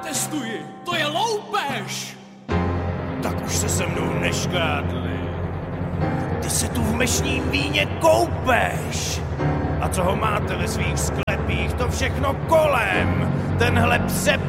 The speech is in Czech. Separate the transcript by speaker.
Speaker 1: neprotestuji, to je loupež!
Speaker 2: Tak už se se mnou neškádli. Ty se tu v mešním víně koupeš. A co ho máte ve svých sklepích, to všechno kolem. Tenhle psep